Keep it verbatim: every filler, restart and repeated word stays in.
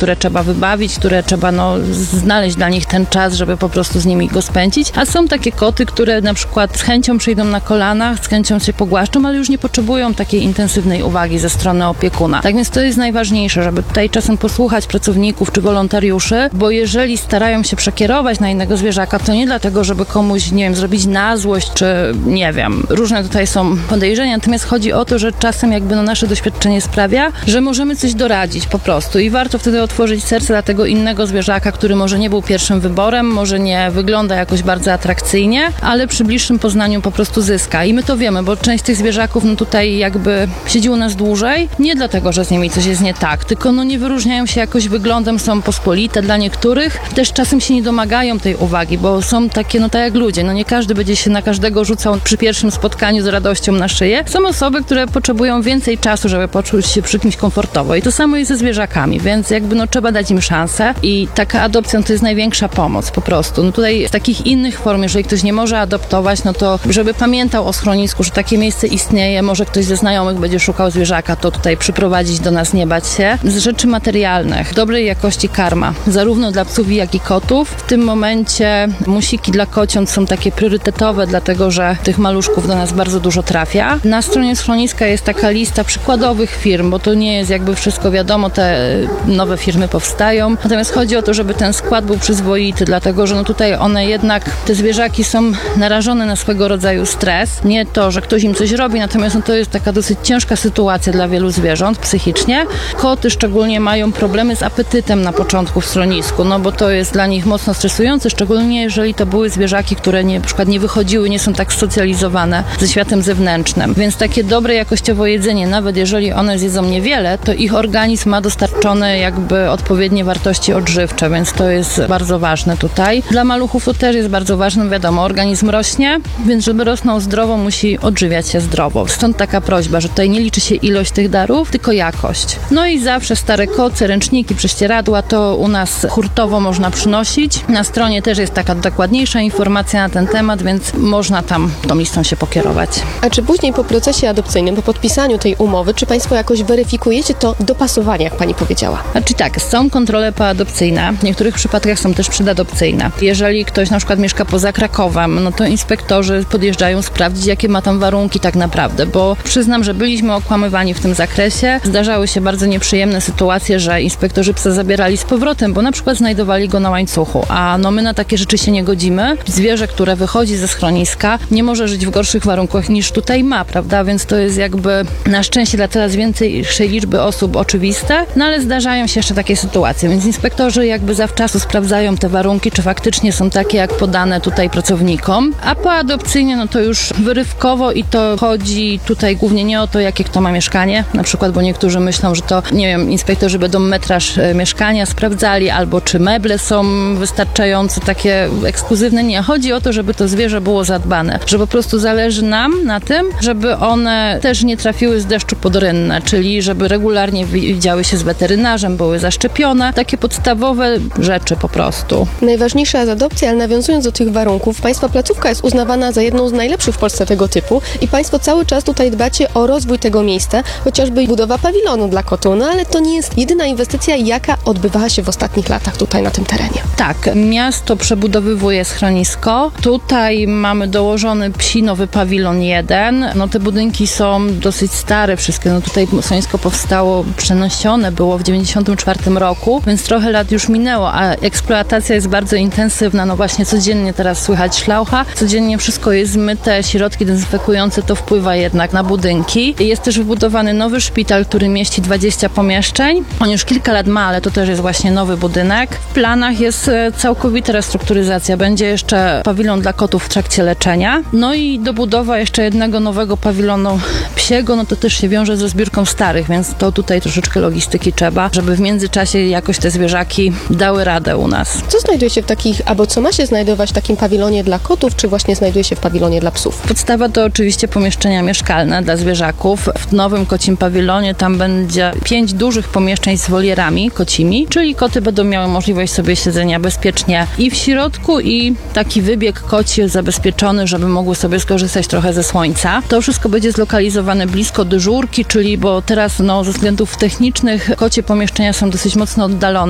które trzeba wybawić, które trzeba no, znaleźć dla nich ten czas, żeby po prostu z nimi go spędzić. A są takie koty, które na przykład z chęcią przyjdą na kolanach, z chęcią się pogłaszczą, ale już nie potrzebują takiej intensywnej uwagi ze strony opiekuna. Tak więc to jest najważniejsze, żeby tutaj czasem posłuchać pracowników czy wolontariuszy, bo jeżeli starają się przekierować na innego zwierzaka, to nie dlatego, żeby komuś, nie wiem, zrobić na złość, czy nie wiem, różne tutaj są podejrzenia, natomiast chodzi o to, że czasem jakby no nasze doświadczenie sprawia, że możemy coś doradzić po prostu i warto wtedy otworzyć serce dla tego innego zwierzaka, który może nie był pierwszym wyborem, może nie wygląda jakoś bardzo atrakcyjnie, ale przy bliższym poznaniu po prostu zyska. I my to wiemy, bo część tych zwierzaków no tutaj jakby siedzi u nas dłużej, nie dlatego, że z nimi coś jest nie tak, tylko no nie wyróżniają się jakoś wyglądem, są pospolite dla niektórych, też czasem się nie domagają tej uwagi, bo są takie, no tak jak ludzie, no nie każdy będzie się na każdego rzucał przy pierwszym spotkaniu z radością na szyję. Są osoby, które potrzebują więcej czasu, żeby poczuć się przy kimś komfortowo i to samo jest ze zwierzakami, więc jakby no trzeba dać im szansę i taka adopcja to jest największa pomoc po prostu. No tutaj z takich innych form, jeżeli ktoś nie może adoptować, no to żeby pamiętał o schronisku, że takie miejsce istnieje, może ktoś ze znajomych będzie szukał zwierzaka, to tutaj przyprowadzić do nas, nie bać się. Z rzeczy materialnych, dobrej jakości karma, zarówno dla psów, jak i kotów. W tym momencie musiki dla kociąt są takie priorytetowe, dlatego że tych maluszków do nas bardzo dużo trafia. Na stronie schroniska jest taka lista przykładowych firm, bo to nie jest jakby wszystko wiadomo, te nowe firmy powstają. Natomiast chodzi o to, żeby ten skład był przyzwoity, dlatego że no tutaj one jednak, te zwierzaki są narażone na swego rodzaju stres. Nie to, że ktoś im coś robi, natomiast no to jest taka dosyć ciężka sytuacja dla wielu zwierząt psychicznie. Koty szczególnie mają problemy z apetytem na początku w schronisku, no bo to jest dla nich mocno stresujące, szczególnie jeżeli to były zwierzaki, które nie, na przykład nie wychodziły, nie są tak socjalizowane ze światem zewnętrznym. Więc takie dobre jakościowo jedzenie, nawet jeżeli one zjedzą niewiele, to ich organizm ma dostarczone jakby odpowiednie wartości odżywcze, więc to jest bardzo ważne tutaj. Dla maluchów to też jest bardzo ważne, wiadomo, organizm rośnie, więc żeby rosnął zdrowo, musi odżywiać się zdrowo. Stąd taka prośba, że tutaj nie liczy się ilość tych darów, tylko jakość. No i zawsze stare koce, ręczniki, prześcieradła, to u nas hurtowo można przynosić. Na stronie też jest taka dokładniejsza informacja na ten temat, więc można tam tą listą się pokierować. A czy później po procesie adopcyjnym, po podpisaniu tej umowy, czy Państwo jakoś weryfikujecie to dopasowanie, jak Pani powiedziała? Znaczy tak, są kontrole poadopcyjne, w niektórych przypadkach są też przedadopcyjne. Jeżeli ktoś na przykład mieszka poza Krakowem, no to inspektorzy podjeżdżają sprawdzić, jakie ma tam warunki tak naprawdę, bo przyznam, że byliśmy okłamywani w tym zakresie. Zdarzały się bardzo nieprzyjemne sytuacje, że inspektorzy psa zabierali z powrotem, bo na przykład znajdowali go na łańcuchu, a no my na takie rzeczy się nie godzimy. Zwierzę, które wychodzi ze schroniska, nie może żyć w gorszych warunkach niż tutaj ma, prawda? Więc to jest jakby na szczęście dla coraz większej liczby osób oczywiste, no ale zdarzają się jeszcze takie sytuacje, więc inspektorzy jakby zawczasu sprawdzają te warunki, czy faktycznie są takie, jak podane tutaj pracownikom, a poadopcyjnie no to już wyrywkowo i to chodzi tutaj głównie nie o to, jakie kto ma mieszkanie, na przykład, bo niektórzy myślą, że to, nie wiem, inspektorzy będą metraż mieszkania sprawdzali, albo czy meble są wystarczająco takie ekskluzywne. Nie, chodzi o to, żeby to zwierzę było zadbane, że po prostu zależy nam na tym, żeby one też nie trafiły z deszczu pod rynnę, czyli żeby regularnie widziały się z weterynarzem, były zaszczepione, takie podstawowe rzeczy po prostu. Najważniejsza jest adopcja, ale nawiązując do tych warunków, Państwa placówka jest uznawana za jedną z najlepszych w Polsce tego typu i Państwo cały czas tutaj dbacie o rozwój tego miejsca, chociażby budowa pawilonu dla kotu, no ale to nie jest jedyna inwestycja, jaka odbywała się w ostatnich latach tutaj na tym terenie. Tak, miasto przebudowywuje schronisko. Tutaj mamy dołożony psi nowy pawilon jeden. No te budynki są dosyć stare wszystkie. No tutaj schronisko powstało, przeniesione było w dziewięćdziesiątym czwartym roku, więc trochę lat już minęło, a eksploatacja jest bardzo intensywna. No właśnie codziennie teraz słychać szlaucha, codziennie wszystko jest zmyte, środki dezynfekujące, to wpływa jednak na budynki. Jest też wybudowany nowy szpital, który mieści dwadzieścia pomieszczeń. On już kilka lat ma, ale to też jest właśnie nowy budynek. W planach jest całkowita restrukturyzacja. Będzie jeszcze pawilon dla kotów w trakcie leczenia. No i dobudowa jeszcze jednego nowego pawilonu psiego, no to też się wiąże ze zbiórką starych, więc to tutaj troszeczkę logistyki trzeba, żeby w międzyczasie jakoś te zwierzaki dały radę u nas. Co znajduje się w takich, albo co ma się znajdować w takim pawilonie dla kotów, czy właśnie znajduje się w pawilonie dla psów? Podstawa to oczywiście pomieszczenia mieszkalne dla zwierzaków. W nowym kocim pawilonie tam będzie pięć dużych pomieszczeń z wolierami kocimi, czyli koty będą miały możliwość sobie siedzenia bezpiecznie i w środku, i taki wybieg koci zabezpieczony, żeby mogły sobie skorzystać trochę ze słońca. To wszystko będzie zlokalizowane blisko dyżurki, czyli bo teraz no, ze względów technicznych kocie pomieszczenia są dosyć mocno oddalone.